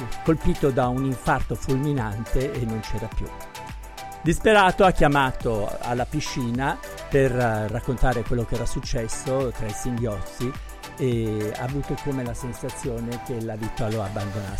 colpito da un infarto fulminante e non c'era più. Disperato ha chiamato alla piscina per raccontare quello che era successo tra i singhiozzi e ha avuto come la sensazione che la vita lo abbandonasse.